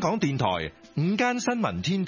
港電台午間新聞天地，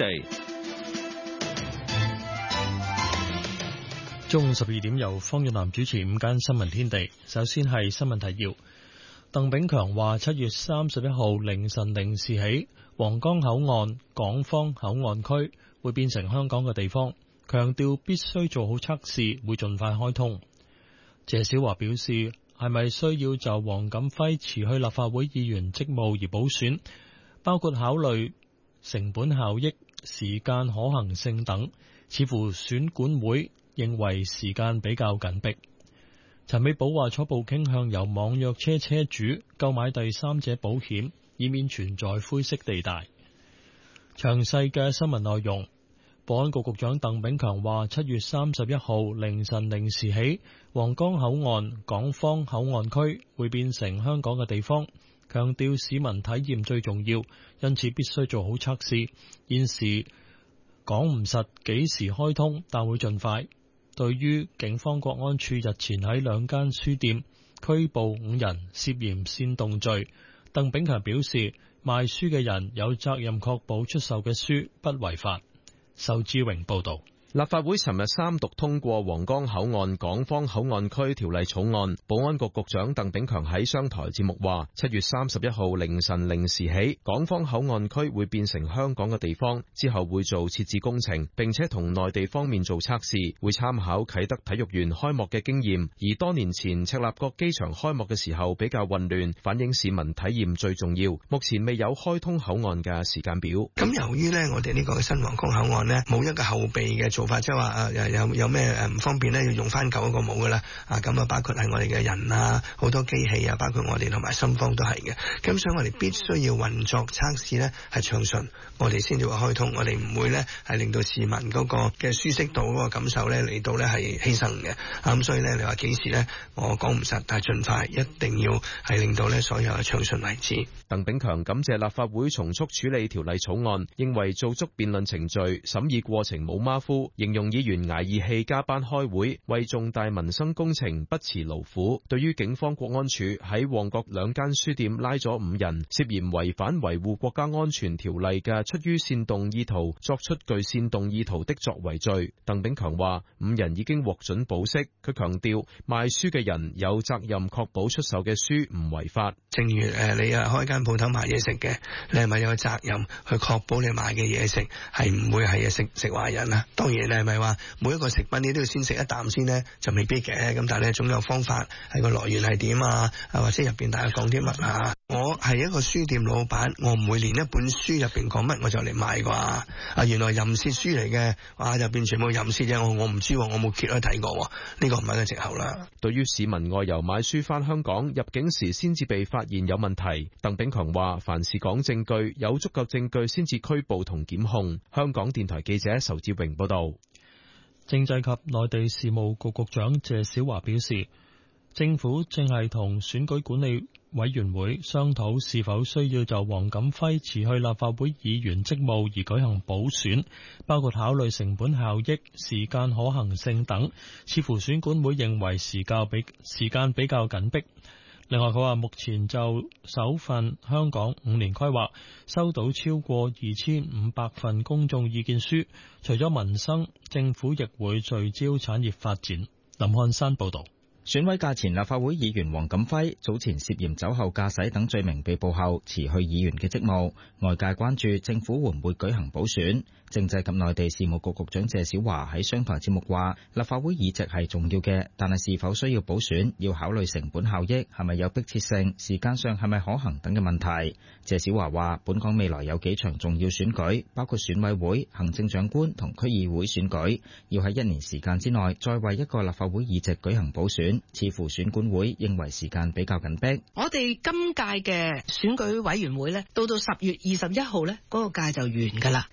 中午12點由方遠南主持午間新聞天地。首先係新聞提要。鄧炳強話7月31號凌晨0時起，皇崗口岸港方口岸區會變成香港嘅地方，強調必須做好測試，會盡快開通。謝小華表示，係咪需要就黃錦輝辭去立法會議員職務而補選，包括考慮成本效益、時間可行性等，似乎選管會認為時間比較緊迫。陳美寶話初步傾向由網約車車主購買第三者保險，以免存在灰色地帶。詳細嘅新聞內容，保安局局長鄧炳強話7月31號凌晨0時起，皇崗口岸港方口岸區會變成香港嘅地方，強調市民體驗最重要，因此必須做好測試。現時講唔實幾時開通，但會盡快。對於警方國安處日前喺2間書店拘捕5人涉嫌煽動罪，鄧炳強表示，賣書嘅人有責任確保出售嘅書不違法。仇志榮報道。 立法會尋日三讀通過皇崗口岸港方口岸區條例草案。保安局局長鄧炳強喺商台節目話7月31號凌晨0時起，港方口岸區會變成香港嘅地方，之後會做設置工程，並且同內地方面做測試，會參考啟德體育園開幕嘅經驗。而多年前赤鱲角機場開幕嘅時候比較混亂，反映市民體驗最重要。目前未有開通口岸嘅時間表。 咁由於呢，我哋呢個新皇崗口岸呢，冇一個後備嘅做法，即係話有咩唔方便呢，要用翻舊一個冇噶啦。咁包括係我哋嘅人啊，好多機器啊，包括我哋同埋深方都係嘅。咁所以我哋必須要運作測試呢係暢順，我哋先至會開通。我哋唔會呢係令到市民嗰個嘅舒適度嗰個感受呢嚟到呢係犧牲嘅。咁所以呢，你話幾時呢？我講唔實，但係盡快一定要係令到呢所有嘅暢順為止。 鄧炳強感謝立法會從速處理條例草案，認為做足辯論程序，審議過程冇馬虎，形容議員捱義氣加班開會，為重大民生工程不辭勞苦。對於警方國安處喺旺角2間書店拉咗5人，涉嫌違反維護國家安全條例嘅出於煽動意圖作出具煽動意圖的作為罪，鄧炳強話5人已經獲准保釋。佢強調賣書嘅人有責任確保出售嘅書唔違法。 正如你開間鋪頭賣嘢食嘅，你係咪有責任去確保你賣嘅嘢食係唔會係食壞人啊？當然你係咪話每一個食品你都要先食一啖先呢？就未必嘅。咁但係咧總有方法，係個來源係點啊？或者入邊大家講啲乜啊？我係一個書店老闆，我唔會連一本書入邊講乜我就嚟買啩。原來淫褻書嚟嘅，入邊全部淫褻嘅，我唔知，我冇揭開睇過，呢個唔係個藉口啦。 對於市民外遊買書返香港入境時先至被發現有問題，鄧炳強話凡事講證據，有足夠證據先至拘捕同檢控。香港電台記者仇志榮報道。 政制及內地事務局局長謝小華表示，政府正係同選舉管理委員會商討是否需要就黃錦輝辭去立法會議員職務而舉行補選，包括考慮成本效益、時間可行性等，似乎選管會認為時間比較緊迫。另外佢話目前就首份香港5年規劃收到超過2500份公眾意見書，除咗民生，政府亦會聚焦產業發展。林漢山報道。 選委界前立法會議員黃錦輝早前涉嫌酒後駕駛等罪名被捕後辭去議員嘅職務，外界關注政府會唔會舉行補選。政制及內地事務局局長謝小華喺商台節目話，立法會議席係重要嘅，但係是否需要補選，要考慮成本效益，係咪有迫切性，時間上係咪可行等嘅問題。謝小華話，本港未來有幾場重要選舉，包括選委會、行政長官同區議會選舉，要喺1年時間之內再為一個立法會議席舉行補選，似乎選管會認為時間比較緊迫。 我哋今屆嘅選舉委員會呢，到10月21號呢，嗰個屆就完㗎啦。跟住呢，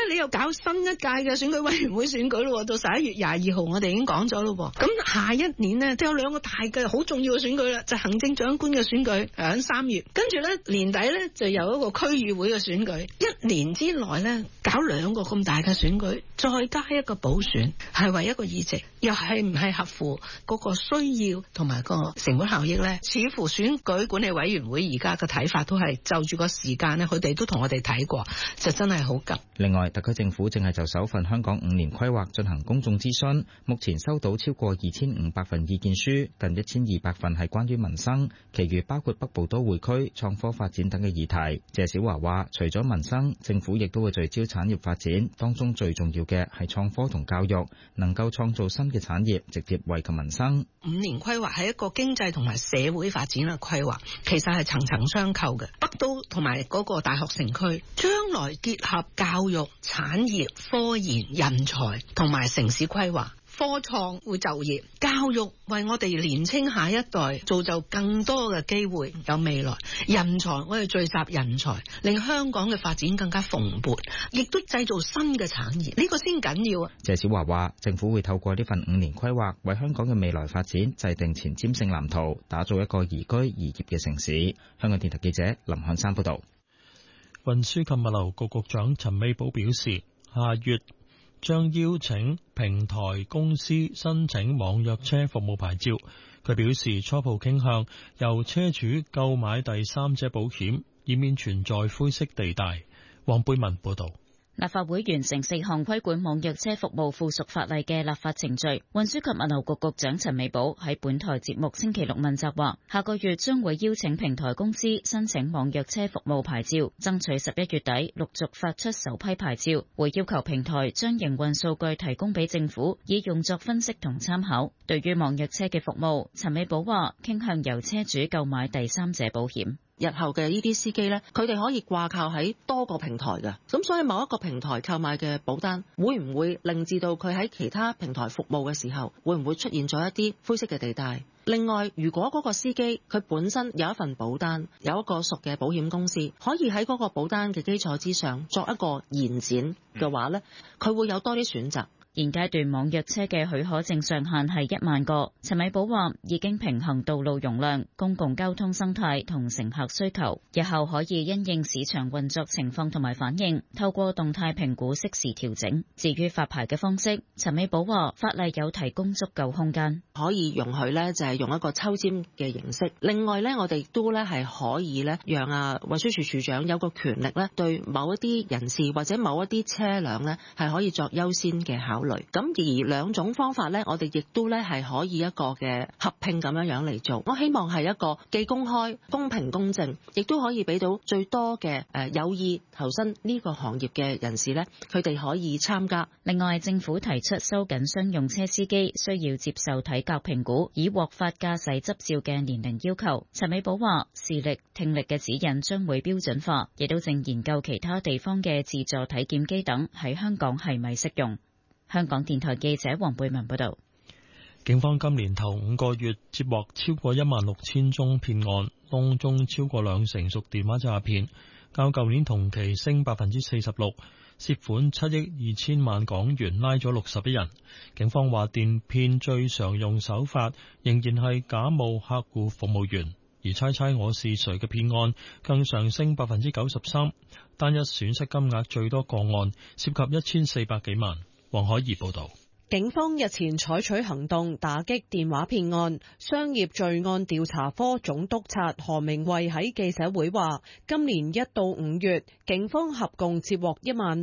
你又搞新一屆嘅選舉委員會選舉咯，到11月22號我哋已經講咗咯。咁下一年呢，都有2個大嘅好重要嘅選舉啦，就行政長官嘅選舉喺3月，跟住呢年底呢，就有一個區議會嘅選舉。1年之內呢，搞2個咁大嘅選舉，再加一個補選，係為一個議席，又係唔係合乎嗰個需要同埋個成本效益呢？似乎選舉管理委員會而家嘅睇法都係就住個時間呢，佢哋都同我哋睇過，就真係好急。 另外，特區政府正係就首份香港5年規劃進行公眾諮詢，目前收到超過2500份意見書，近1200份係關於民生，其餘包括北部都會區、創科發展等嘅議題。謝小華話，除咗民生，政府亦都會聚焦產業發展，當中最重要嘅係創科同教育，能夠創造新嘅產業，直接惠及民生。 5年規劃係一個經濟同埋社會發展嘅規劃，其實係層層相扣嘅。北都同埋嗰個大學城區，將來結合教育、產業、科研、人才同埋城市規劃。科創會就業，教育為我哋年青下一代造就更多嘅機會，有未來。人才我哋聚集人才，令香港嘅發展更加蓬勃，亦都製造新嘅產業，呢個先緊要啊！ 謝小華話，政府會透過呢份5年規劃，為香港嘅未來發展制定前瞻性藍圖，打造一個宜居宜業嘅城市。香港電台記者林漢山報道。 運輸及物流局局長陳美寶表示，下月將邀請平台公司申請網約車服務牌照。佢表示初步傾向由車主購買第三者保險，以免存在灰色地帶。黃貝文報道。 立法會完成4項規管網約車服務附屬法例嘅立法程序。運輸及物流局局長陳美寶喺本台節目星期六問責話，下個月將會邀請平台公司申請網約車服務牌照，爭取11月底陸續發出首批牌照，會要求平台將營運數據提供俾政府，以用作分析同參考。對於網約車嘅服務，陳美寶話傾向由車主購買第三者保險。 日後嘅呢啲司機呢，佢哋可以掛靠喺多個平台嘅，咁所以某一個平台購買嘅保單，會唔會令至到佢喺其他平台服務嘅時候，會唔會出現咗一啲灰色嘅地帶？另外，如果嗰個司機佢本身有一份保單，有一個屬嘅保險公司，可以喺嗰個保單嘅基礎之上作一個延展嘅話呢，佢會有多啲選擇。 現階段網約車嘅許可證上限係1萬個。陳美寶話已經平衡道路容量、公共交通生態同乘客需求，日後可以因應市場運作情況同埋反應，透過動態評估適時調整。至於發牌嘅方式，陳美寶話法例有提供足夠空間， 可以容許呢就係用一個抽籤嘅形式。另外呢，我哋都呢係可以呢讓運輸署署長有個權力呢對某一啲人士或者某一啲車輛呢係可以作優先嘅考慮。咁而兩種方法呢，我哋亦都呢係可以一個嘅合併咁樣嚟做。我希望係一個既公開、公平、公正，亦都可以俾到最多嘅有意投身呢個行業嘅人士呢，佢哋可以參加。 另外，政府提出收緊商用車司機需要接受體格評估，以獲發駕駛執照嘅年齡要求。陳美寶話，視力、聽力嘅指引將會標準化，亦都正研究其他地方嘅自助體檢機等喺香港係咪適用。香港電台記者黃貝文報道。 警方今年頭5個月接獲超過16000宗騙案，當中超過20%屬電話詐騙，較舊年同期升 46%， 涉款7億2千萬港元，拉咗61人。警方話電騙最常用手法仍然係假冒客戶服務員，而猜猜我是誰嘅騙案更上升 93%， 單一損失金額最多個案涉及1400幾萬。黃海怡報道。 警方日前採取行動打擊電話騙案，商業罪案調查科總督察何明慧喺記者會話，今年1到5月，警方合共接獲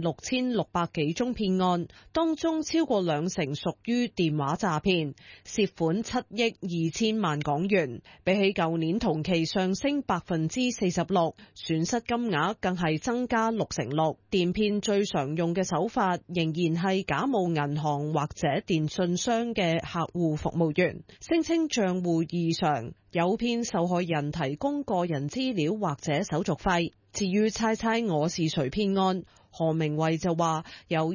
16600幾宗騙案，當中超過20%屬於電話詐騙，涉款7億2千萬港元，比起舊年同期上升 46%， 損失金額更係增加6%。電騙最常用嘅手法仍然係假冒銀行或者電信商嘅客戶服務員，聲稱賬戶異常，誘騙受害人提供個人資料或者手續費。至於猜猜我是誰騙案，何明慧就話有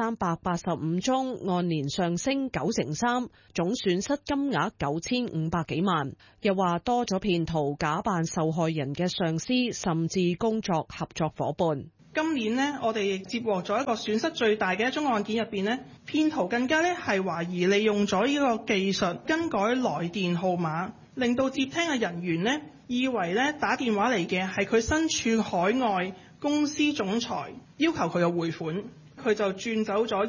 1385宗，按年上升93%，總損失金額9500幾萬。又話多咗騙徒假扮受害人嘅上司，甚至工作合作夥伴。 今年呢，我哋亦接獲咗一個損失最大嘅一宗案件入邊呢，騙徒更加呢係懷疑利用咗呢個技術更改來電號碼，令到接聽嘅人員呢以為呢打電話嚟嘅係佢身處海外公司總裁，要求佢嘅匯款，佢就轉走咗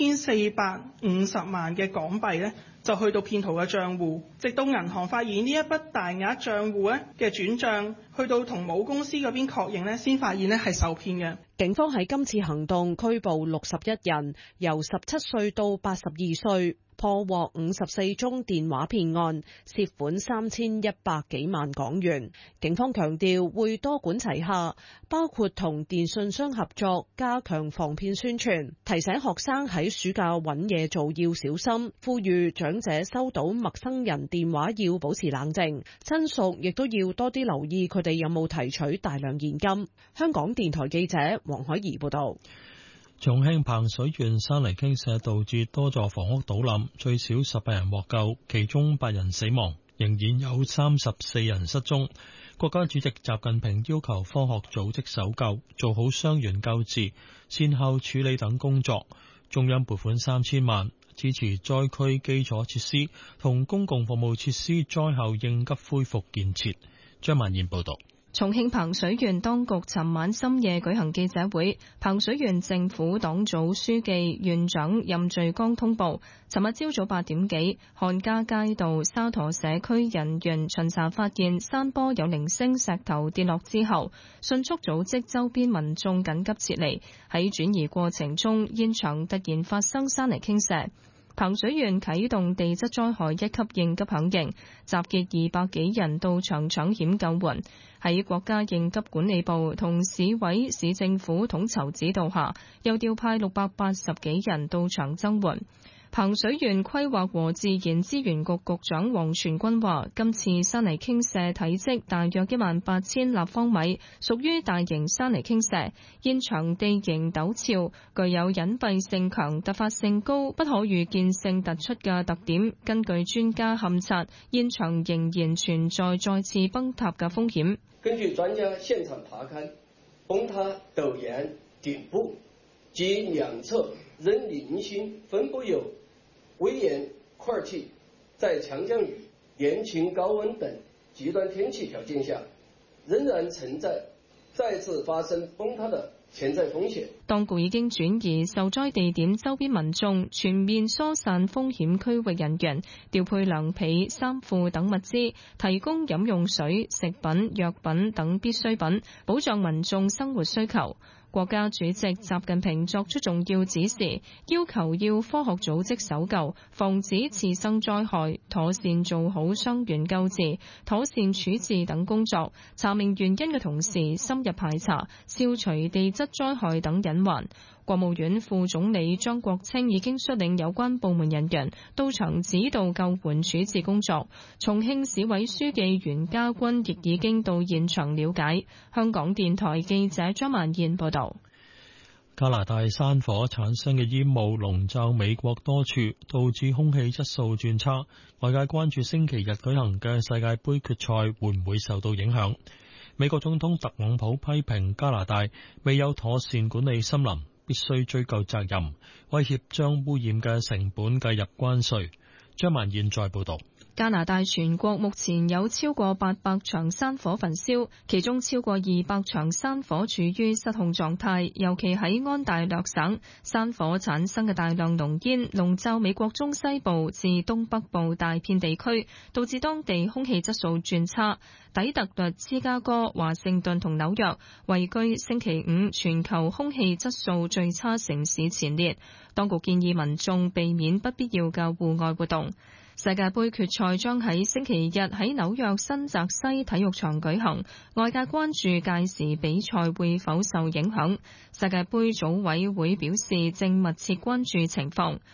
1450萬嘅港幣呢，就去到騙徒嘅帳戶，直到銀行發現呢一筆大額帳戶咧嘅轉賬，去到同母公司嗰邊確認咧，先發現咧係受騙嘅。 警方喺今次行動拘捕61人，由17歲到82歲。破獲54宗電話騙案，涉款3100幾萬港元。警方強調會多管齊下，包括同電信商合作，加強防騙宣傳，提醒學生喺暑假揾嘢做要小心，呼籲長者收到陌生人電話要保持冷靜，親屬亦都要多啲留意佢哋有冇提取大量現金。香港電台記者黃海怡報道。 重慶彭水縣山泥傾瀉導致多座房屋倒冧，最少18人獲救，其中8人死亡，仍然有34人失蹤。國家主席習近平要求科學組織搜救，做好傷員救治、善後處理等工作。中央撥款3000萬，支持災區基礎設施同公共服務設施災後應急恢復建設。張曼燕報道。 重慶彭水縣當局尋晚深夜舉行記者會，彭水縣政府黨組書記、縣長任序剛通報，尋日朝早8點幾，漢家街道沙陀社區人員巡查發現山坡有零星石頭跌落之後，迅速組織周邊民眾緊急撤離。喺轉移過程中，現場突然發生山泥傾瀉。彭水縣啟動地質災害1級應急響應，集結200幾人到場搶險救援。喺國家應急管理部同市委市政府統籌指導下，又調派680幾人到場增援。彭水縣規劃和自然資源局局長王全軍話，今次山泥傾瀉體積大約18000立方米，屬於大型山泥傾瀉，現場地形陡峭，具有隱蔽性強、突發性高、不可預見性突出嘅特點。根據專家勘察，現場仍然存在再次崩塌嘅風險。 根據專家現場爬勘，崩塌陡岩頂部及兩側仍零星分布有危岩塊體，在強降雨、年晴高溫等極端天氣條件下，仍然存在再次發生崩塌的潛在風險。 當局已經轉移受災地點周邊民眾，全面疏散風險區域人員，調配涼被、衫褲等物資，提供飲用水、食品、藥品等必需品，保障民眾生活需求。國家主席習近平作出重要指示，要求要科學組織搜救，防止次生災害，妥善做好傷員救治、妥善處置等工作，查明原因嘅同時，深入排查，消除地質災害等隱患。國務院副總理張國清已經率領有關部門人員到場指導救援處置工作。重慶市委書記袁家軍亦已經到現場了解。香港電台記者張曼燕報道。 加拿大山火產生嘅煙霧籠罩美國多處，導致空氣質素轉差。外界關注星期日舉行嘅世界盃決賽會唔會受到影響。美國總統特朗普批評加拿大未有妥善管理森林，必須追究責任，威脅將污染嘅成本計入關稅。張曼燕再報道。 加拿大全國目前有超過800場山火焚燒，其中超過200場山火處於失控狀態，尤其喺安大略省，山火產生嘅大量濃煙籠罩美國中西部至東北部大片地區，導致當地空氣質素轉差。底特律、芝加哥、華盛頓同紐約位居星期五全球空氣質素最差城市前列，當局建議民眾避免不必要嘅戶外活動。世界盃決賽將喺星期日喺紐約新澤西體育場舉行，外界關注屆時比賽會否受影響。世界盃組委會表示正密切關注情況。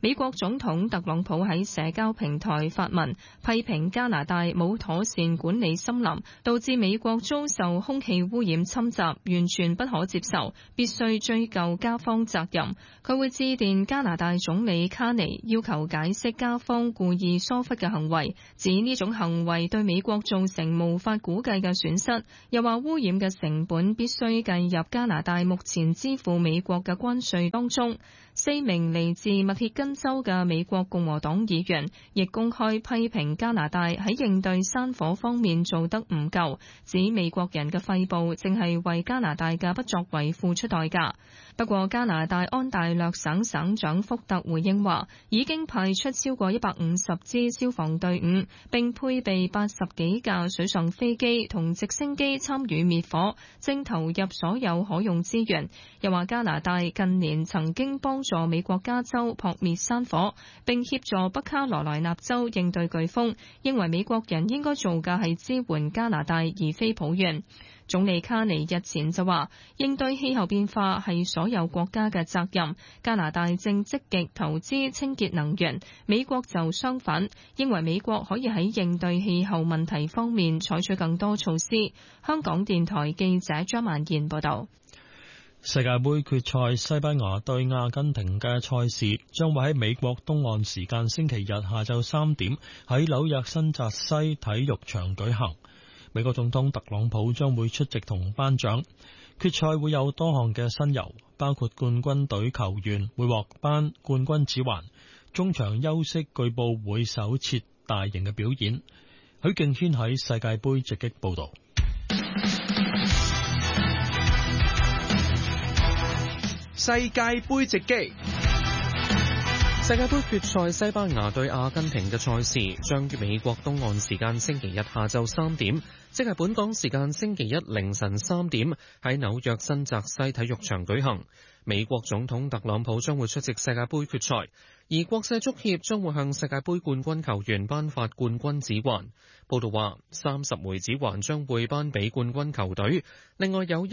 美國總統特朗普喺社交平台發文，批評加拿大冇妥善管理森林，導致美國遭受空氣污染侵襲，完全不可接受，必須追究加方責任。佢會致電加拿大總理卡尼，要求解釋加方故意疏忽嘅行為，指呢種行為對美國造成無法估計嘅損失，又話污染嘅成本必須計入加拿大目前支付美國嘅關稅當中。4名嚟自密歇根州嘅美國共和黨議員亦公開批評加拿大喺應對山火方面做得唔夠，指美國人嘅肺部正係為加拿大嘅不作為付出代價。不過加拿大安大略省省長福特回應話，已經派出超過150支消防隊伍，並配備80幾架水上飛機同直升機參與滅火，正投入所有可用資源。又話加拿大近年曾經幫助美國加州撲滅山火，並協助北卡羅來納州應對颶風，認為美國人應該做嘅係支援加拿大而非抱怨。總理卡尼日前就話，應對氣候變化係所有國家嘅責任，加拿大正積極投資清潔能源，美國就相反，認為美國可以喺應對氣候問題方面採取更多措施。香港電台記者張曼燕報道。 世界盃決賽西班牙對阿根廷嘅賽事將會喺美國東岸時間星期日下晝3點喺紐約新澤西體育場舉行。美國總統特朗普將會出席同頒獎。決賽會有多項嘅新猷，包括冠軍隊球員會獲頒冠軍指環，中場休息據報會首設大型嘅表演。許敬軒喺世界盃直擊報道。 世界盃直擊。世界盃決賽西班牙對阿根廷嘅賽事將於美國東岸時間星期日下晝3點，即係本港時間星期一凌晨3點喺紐約新澤西體育場舉行。美國總統特朗普將會出席世界盃決賽，而國際足協將會向世界盃冠軍球員頒發冠軍指環。報道話，30枚指環將會頒俾冠軍球隊，另外有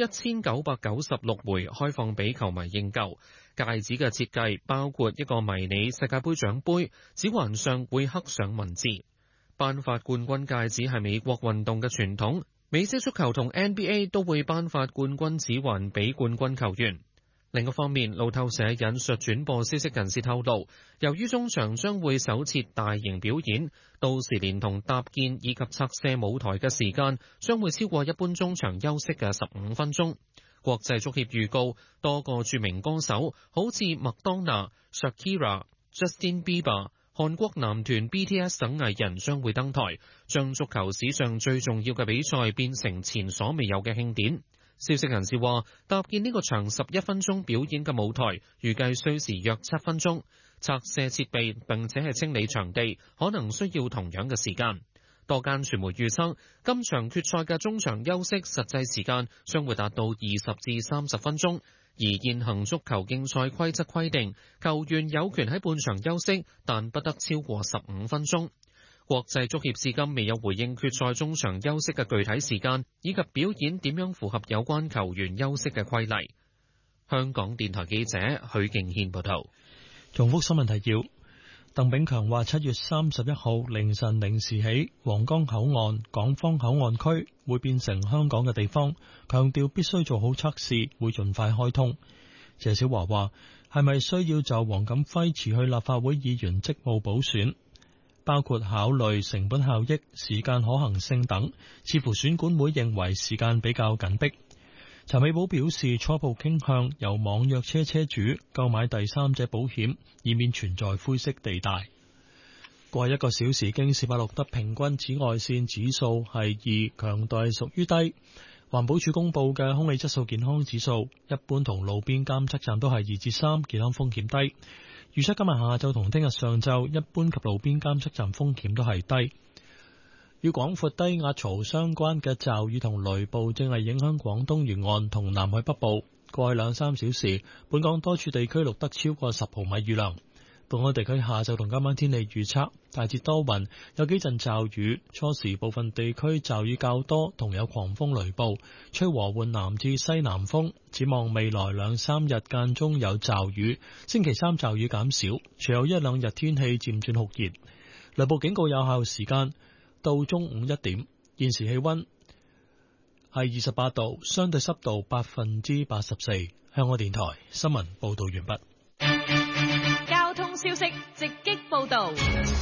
1996枚開放俾球迷認購。戒指嘅設計包括一個迷你世界盃獎杯，指環上會刻上文字。頒發冠軍戒指係美國運動嘅傳統，美式足球同 NBA 都會頒發冠軍指環俾冠軍球員。另一方面，路透社引述轉播消息人士透露，由於中場將會首設大型表演，到時連同搭建以及拆卸舞台嘅時間將會超過一般中場休息嘅15分鐘。國際足協預告，多個著名歌手，好似麥當娜、Shakira、Justin Bieber、韓國男團 BTS 等藝人將會登台，將足球史上最重要嘅比賽變成前所未有嘅慶典。消息人士話，搭建呢個長11分鐘表演嘅舞台，預計需時約7分鐘。拆卸設備並且係清理場地，可能需要同樣嘅時間。多間傳媒預測，今場決賽嘅中場休息實際時間將會達到20至30分鐘。而現行足球競賽規則規定，球員有權喺半場休息，但不得超過15分鐘。國際足協至今未有回應決賽中場休息嘅具體時間，以及表演點樣符合有關球員休息嘅規例。香港電台記者許敬軒報道。 重複新聞提要：鄧炳強話7月31號凌晨0時起，皇崗口岸、港方口岸區會變成香港嘅地方，強調必須做好測試，會盡快開通。謝小華話，係咪需要就黃錦輝辭去立法會議員職務補選，包括考慮成本效益、時間可行性等，似乎選管會認為時間比較緊迫。陳美寶表示，初步傾向由網約車車主購買第三者保險，以免存在灰色地帶。過去1個小時，京士柏錄得平均紫外線指數係2，強度屬於低。環保署公布嘅空氣質素健康指數，一般同路邊監測站都係2至3，健康風險低。預測今日下晝同聽日上晝，一般及路邊監測站風險都係低。與廣闊低壓槽相關嘅驟雨同雷暴正係影響廣東沿岸同南海北部。過去2-3小時，本港多處地區錄得超過10毫米雨量。 本港地區下晝同今晚天氣預測，大致多雲，有幾陣驟雨，初時部分地區驟雨較多，同有狂風雷暴，吹和緩南至西南風。展望未來2-3日間中有驟雨，星期三驟雨減少，隨後1-2日天氣漸轉酷熱。雷暴警告有效時間到中午1點。現時氣溫係28度，相對濕度84%。香港電台新聞報道完畢。 交通消息直擊報道。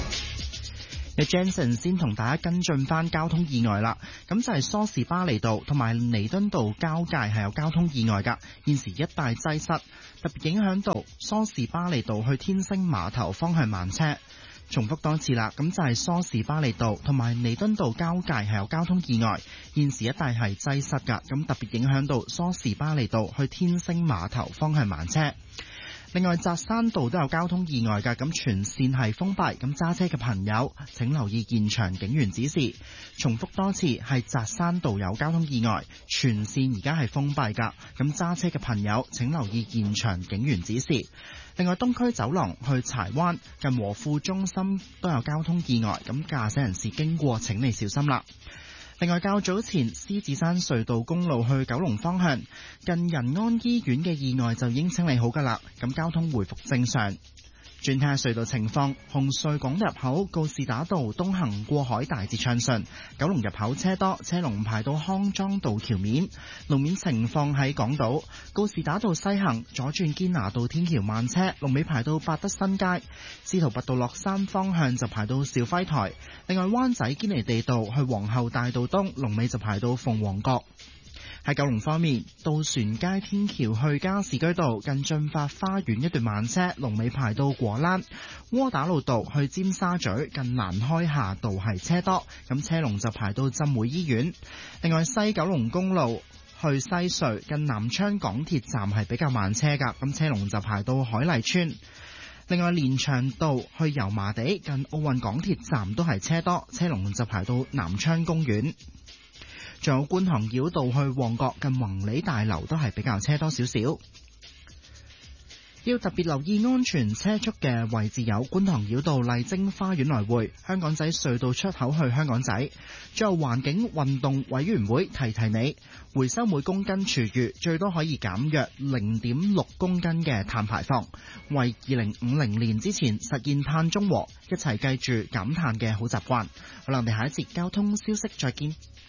Jensen 先同大家跟進翻交通意外啦，咁就係梳士巴利道同埋彌敦道交界係有交通意外噶，現時一帶擠塞，特別影響到梳士巴利道去天星碼頭方向慢車。重複多次啦，咁就係梳士巴利道同埋彌敦道交界係有交通意外，現時一帶係擠塞噶，咁特別影響到梳士巴利道去天星碼頭方向慢車。另外，扎山道都有交通意外㗎，咁全線係封閉，咁揸車嘅朋友請留意現場警員指示。重複多次，係扎山道有交通意外，全線而家係封閉㗎，咁揸車嘅朋友請留意現場警員指示。另外，東區走廊去柴灣近和富中心都有交通意外，咁駕駛人士經過請你小心啦。另外，較早前獅子山隧道公路去九龍方向近仁安醫院嘅意外就已經清理好㗎啦，咁交通回復正常。轉睇下隧道情況，紅隧港入口告士打道東行過海大致暢順，九龍入口車多，車龍排到康莊道橋面。路面情況喺港島告士打道西行左轉堅拿道天橋慢車，龍尾排到百德新街。司徒拔道落山方向就排到肇輝台。另外，灣仔堅尼地道去皇后大道東，龍尾就排到鳳凰閣。喺九龍方面，渡船街天橋去加士居道近駿發花園一段慢車，龍尾排到果欄。窩打老道去尖沙咀近蘭開夏道係車多，咁車龍就排到浸會醫院。另外，西九龍公路去西隧近南昌港鐵站係比較慢車㗎，咁車龍就排到海麗村。另外，連翔道去油麻地近奧運港鐵站都係車多，車龍就排到南昌公園。仲有觀塘繞道去旺角近宏利大樓都係比較車多少少，要特別留意安全車速嘅位置有觀塘繞道麗晶花園來回、香港仔隧道出口去香港仔。最後，環境運動委員會提你，回收每公斤廚餘最多可以減約 0.6 公斤嘅碳排放，為2050年之前實現碳中和，一齊記住減碳嘅好習慣。好啦，我哋下一節交通消息再見。